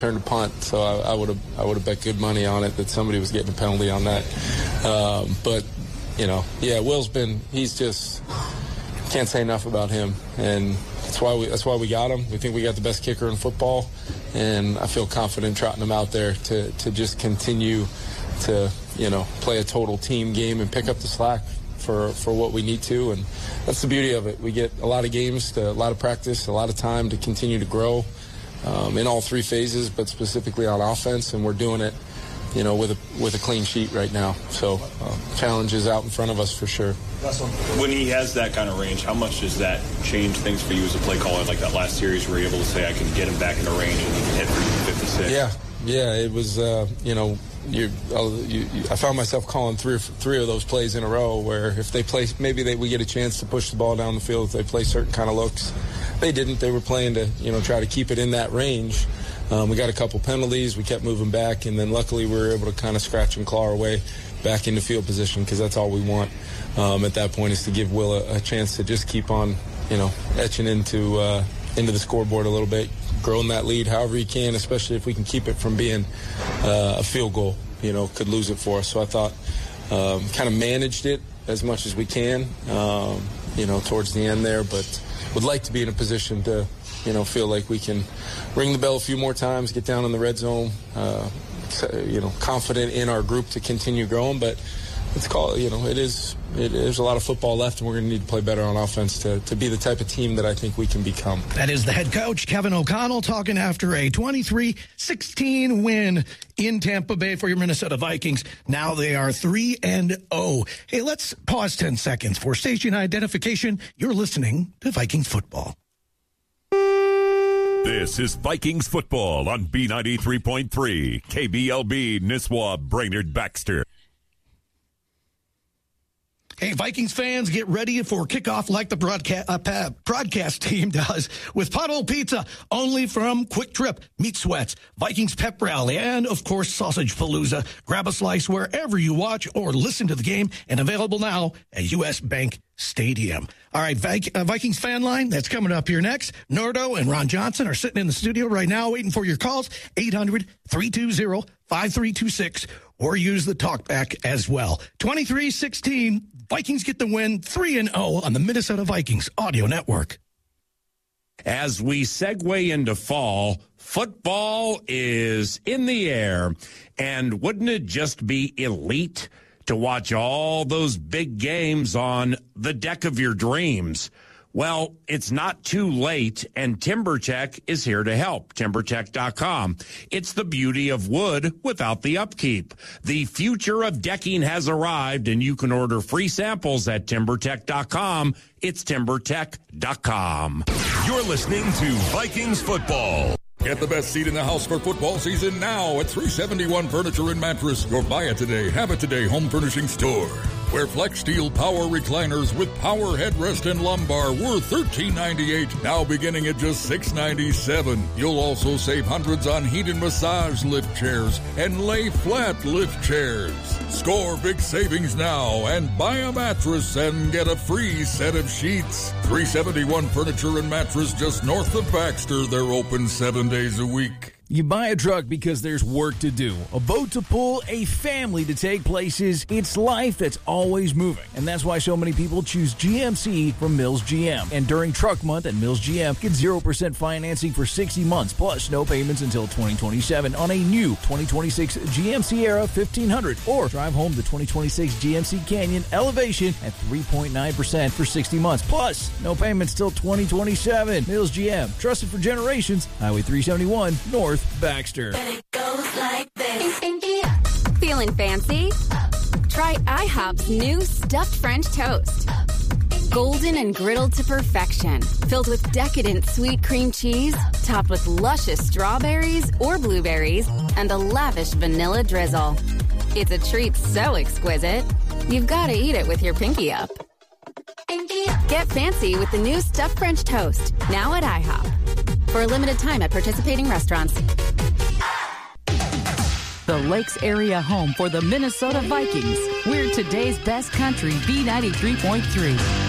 turned to punt, so I would have bet good money on it that somebody was getting a penalty on that. But Will's he's just, can't say enough about him, and that's why we got him. We think we got the best kicker in football, and I feel confident trotting him out there to just continue to play a total team game and pick up the slack for what we need to, and that's the beauty of it. We get a lot of games, a lot of practice, a lot of time to continue to grow in all three phases, but specifically on offense, and we're doing it with a clean sheet right now. So challenge is out in front of us for sure. When he has that kind of range, how much does that change things for you as a play caller? Like that last series where you're able to say, I can get him back in the range and he can hit for 56. Yeah, it was, I found myself calling three of those plays in a row where if they play, we get a chance to push the ball down the field if they play certain kind of looks. They didn't. They were playing to, try to keep it in that range. We got a couple penalties. We kept moving back, and then luckily we were able to kind of scratch and claw our way back into field position because that's all we want at that point is to give Will a chance to just keep on, etching into the scoreboard a little bit, growing that lead however he can, especially if we can keep it from being a field goal, could lose it for us. So I thought kind of managed it as much as we can, towards the end there, but would like to be in a position to, feel like we can ring the bell a few more times, get down in the red zone, confident in our group to continue growing. But there's a lot of football left, and we're going to need to play better on offense to be the type of team that I think we can become. That is the head coach, Kevin O'Connell, talking after a 23-16 win in Tampa Bay for your Minnesota Vikings. Now they are 3-0. Hey, let's pause 10 seconds for station identification. You're listening to Vikings football. This is Vikings football on B93.3, KBLB, Nisswa, Brainerd, Baxter. Hey, Vikings fans, get ready for kickoff like the broadcast team does with Pothole Pizza, only from Quick Trip, Meat Sweats, Vikings Pep Rally, and, of course, Sausage Palooza. Grab a slice wherever you watch or listen to the game, and available now at U.S. Bank Stadium. All right, Vikings fan line, that's coming up here next. Nordo and Ron Johnson are sitting in the studio right now waiting for your calls, 800-320-5326, or use the talkback as well. 23-16, Vikings get the win, 3-0 on the Minnesota Vikings Audio Network. As we segue into fall, football is in the air, and wouldn't it just be elite to watch all those big games on the deck of your dreams? Well, it's not too late, and TimberTech is here to help. TimberTech.com. It's the beauty of wood without the upkeep. The future of decking has arrived, and you can order free samples at TimberTech.com. It's TimberTech.com. You're listening to Vikings football. Get the best seat in the house for football season now at 371 Furniture and Mattress, your buy it today, have it today home furnishing store. Where Flex Steel power recliners with power headrest and lumbar were $13.98, now beginning at just $6.97. You'll also save hundreds on heat and massage lift chairs and lay flat lift chairs. Score big savings now and buy a mattress and get a free set of sheets. 371 Furniture and Mattress just north of Baxter. They're open 7 days a week. You buy a truck because there's work to do, a boat to pull, a family to take places. It's life that's always moving. And that's why so many people choose GMC from Mills GM. And during Truck Month at Mills GM, get 0% financing for 60 months, plus no payments until 2027 on a new 2026 GM Sierra 1500. Or drive home the 2026 GMC Canyon Elevation at 3.9% for 60 months, plus no payments till 2027. Mills GM, trusted for generations. Highway 371, North Baxter. And it goes like this. Feeling fancy? Try IHOP's new stuffed French toast. Golden and griddled to perfection, filled with decadent sweet cream cheese, topped with luscious strawberries or blueberries, and a lavish vanilla drizzle. It's a treat so exquisite, you've got to eat it with your pinky up. Get fancy with the new stuffed French toast, now at IHOP. For a limited time at participating restaurants. The Lakes area home for the Minnesota Vikings. We're today's best country, B93.3.